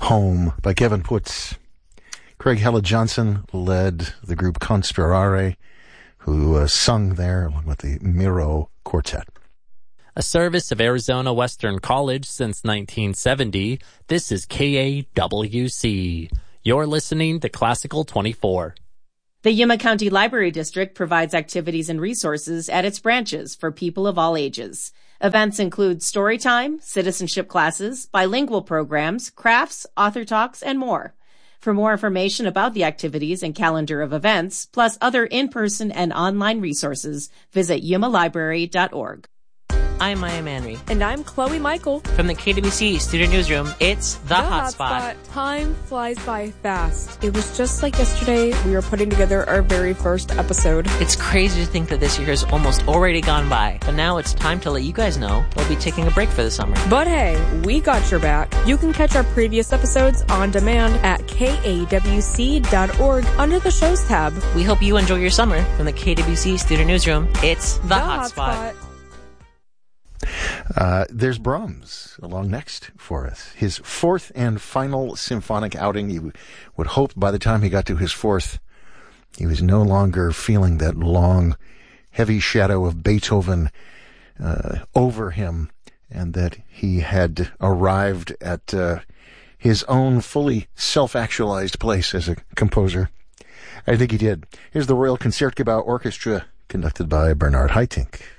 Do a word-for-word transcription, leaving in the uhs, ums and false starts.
Home by Kevin Putz. Craig Hella Johnson led the group Conspirare, who uh, sung there along with the Miro Quartet. A service of Arizona Western College since nineteen seventy, this is K A W C. You're listening to Classical twenty-four. The Yuma County Library District provides activities and resources at its branches for people of all ages. Events include story time, citizenship classes, bilingual programs, crafts, author talks, and more. For more information about the activities and calendar of events, plus other in-person and online resources, visit yuma library dot org. I'm Maya Manry. And I'm Chloe Michael. From the K W C Student Newsroom, it's The, the Hotspot. Hotspot. Time flies by fast. It was just like yesterday we were putting together our very first episode. It's crazy to think that this year has almost already gone by. But now it's time to let you guys know we'll be taking a break for the summer. But hey, we got your back. You can catch our previous episodes on demand at K A W C dot org under the Shows tab. We hope you enjoy your summer. From the K W C Student Newsroom, it's The, the Hotspot. Hotspot. Uh, there's Brahms along next for us. His fourth and final symphonic outing. You would hope by the time he got to his fourth, he was no longer feeling that long, heavy shadow of Beethoven uh, over him, and that he had arrived at uh, his own fully self-actualized place as a composer. I think he did. Here's the Royal Concertgebouw Orchestra, conducted by Bernard Haitink.